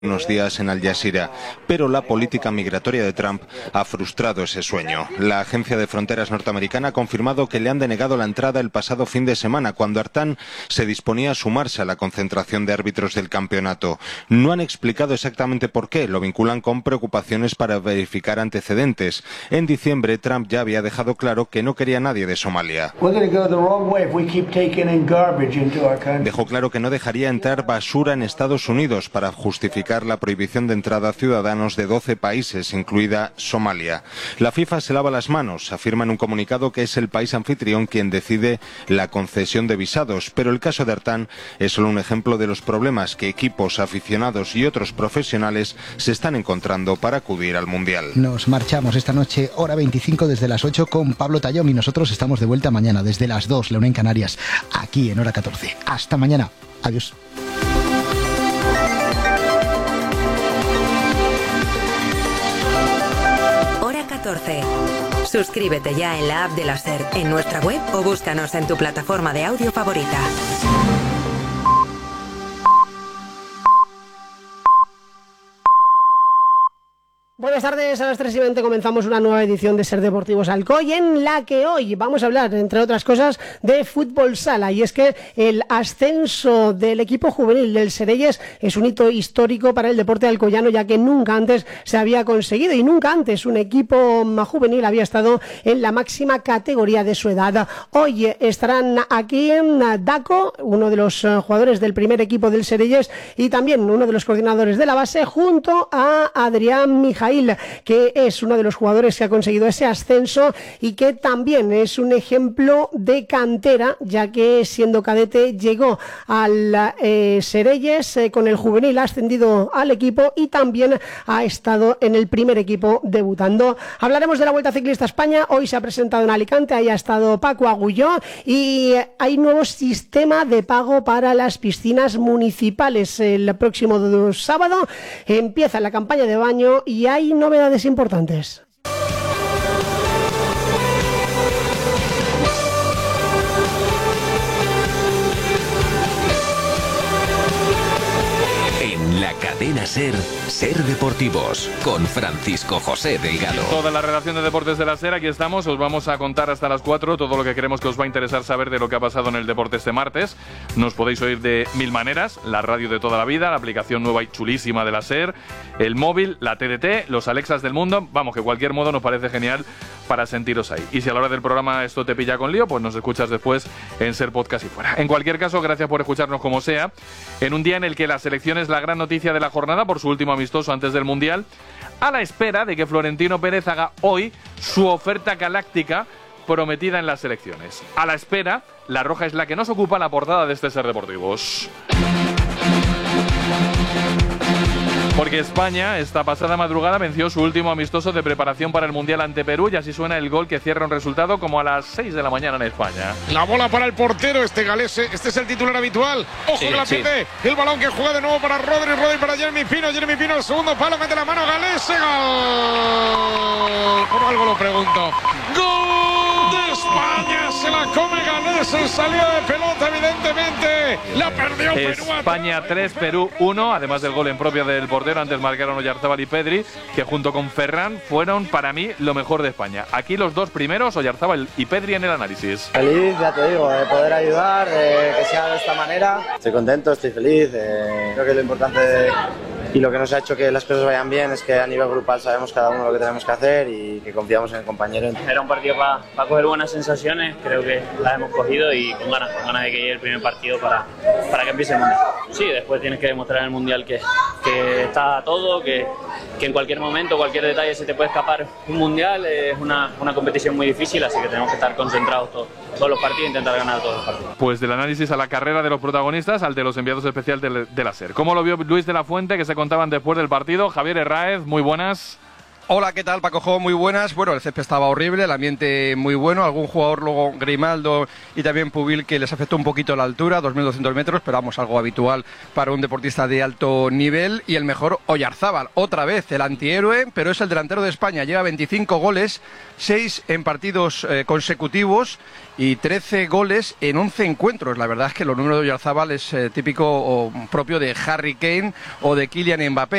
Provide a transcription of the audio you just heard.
unos días en Al Jazeera, pero la política migratoria de Trump ha frustrado ese sueño. La Agencia de Fronteras norteamericana ha confirmado que le han denegado la entrada el pasado fin de semana, cuando Artán se disponía a sumarse a la concentración de árbitros del campeonato. No han explicado exactamente por qué, lo vinculan con preocupaciones para verificar antecedentes. En diciembre, Trump ya había dejado claro que no quería a nadie de Somalia. Dejó claro que no dejaría entrar basura en Estados Unidos para justificar la prohibición de entrada a ciudadanos de 12 países, incluida Somalia. La FIFA se lava las manos, afirma en un comunicado que es el país anfitrión quien decide la concesión de visados, pero el caso de Artán es solo un ejemplo de los problemas que equipos, aficionados y otros profesionales se están encontrando para acudir al Mundial. Nos marchamos esta noche, hora 25 desde las 8 con Pablo Tallón, y nosotros estamos de vuelta mañana desde las 2, la 1 en Canarias, aquí en hora 14. Hasta mañana. Adiós. Hora 14. Suscríbete ya en la app de la SER, en nuestra web o búscanos en tu plataforma de audio favorita. Buenas tardes, a las 3:20 comenzamos una nueva edición de Ser Deportivos Alcoy, en la que hoy vamos a hablar, entre otras cosas, de fútbol sala. Y es que el ascenso del equipo juvenil del Sereyes es un hito histórico para el deporte alcoyano, ya que nunca antes se había conseguido y nunca antes un equipo juvenil había estado en la máxima categoría de su edad. Hoy estarán aquí en Daco, uno de los jugadores del primer equipo del Sereyes y también uno de los coordinadores de la base, junto a Adrián Mijail, que es uno de los jugadores que ha conseguido ese ascenso y que también es un ejemplo de cantera, ya que siendo cadete llegó al Sereyes, con el juvenil ha ascendido al equipo y también ha estado en el primer equipo debutando. Hablaremos de la Vuelta Ciclista a España. Hoy se ha presentado en Alicante, ahí ha estado Paco Agulló, y hay nuevo sistema de pago para las piscinas municipales. El próximo sábado empieza la campaña de baño y hay novedades importantes. En la cadena SER, Ser Deportivos, con Francisco José Delgado. Toda la redacción de Deportes de la SER, aquí estamos. Os vamos a contar hasta las 4 todo lo que creemos que os va a interesar saber de lo que ha pasado en el deporte este martes. Nos podéis oír de mil maneras: la radio de toda la vida, la aplicación nueva y chulísima de la SER, el móvil, la TDT, los Alexas del mundo. Vamos, que cualquier modo nos parece genial para sentiros ahí. Y si a la hora del programa esto te pilla con lío, pues nos escuchas después en SER Podcast y fuera. En cualquier caso, gracias por escucharnos como sea, en un día en el que la selección es la gran noticia de la jornada por su último amistoso antes del Mundial, a la espera de que Florentino Pérez haga hoy su oferta galáctica prometida en las selecciones. A la espera, la roja es la que nos ocupa la portada de este Ser Deportivos. Porque España esta pasada madrugada venció su último amistoso de preparación para el Mundial ante Perú, y así suena el gol que cierra un resultado como a las 6 de la mañana en España. La bola para el portero, galés, este es el titular habitual. Ojo que la pierde, el balón que juega de nuevo para Rodri para Jeremy Pino, el segundo palo, mete la mano Galés, gol. Por algo lo pregunto. ¡Gol de España! Se la come Galés en salida de pelota, evidentemente. La perdió Perú. España 3, Perú 1, además del gol en propia del portero. Antes marcaron Oyarzábal y Pedri, que junto con Ferran fueron para mí lo mejor de España. Aquí los dos primeros, Oyarzábal y Pedri, en el análisis. Feliz, ya te digo, de poder ayudar, de que sea de esta manera. Estoy contento, estoy feliz. Creo que lo importante y lo que nos ha hecho que las cosas vayan bien es que a nivel grupal sabemos cada uno lo que tenemos que hacer y que confiamos en el compañero. Era un partido para coger buenas sensaciones, creo que las hemos cogido y con ganas de que llegue el primer partido para que empiece el Mundial. Sí, después tienes que demostrar en el Mundial que está todo, que en cualquier momento, cualquier detalle se te puede escapar un Mundial. Es una competición muy difícil, así que tenemos que estar concentrados todos los partidos e intentar ganar todos los partidos. Pues del análisis a la carrera de los protagonistas, al de los enviados especiales de la SER. ¿Cómo lo vio Luis de la Fuente, que se contaban después del partido? Javier Herráez, muy buenas. Hola, ¿qué tal, Paco? Muy buenas. Bueno, el césped estaba horrible, el ambiente muy bueno. Algún jugador luego, Grimaldo y también Pubil, que les afectó un poquito la altura, 2.200 metros, pero vamos, algo habitual para un deportista de alto nivel. Y el mejor, Oyarzábal, otra vez el antihéroe, pero es el delantero de España. Lleva 25 goles, 6 en partidos consecutivos y 13 goles en 11 encuentros. La verdad es que los números de Oyarzábal es típico o propio de Harry Kane o de Kylian Mbappé.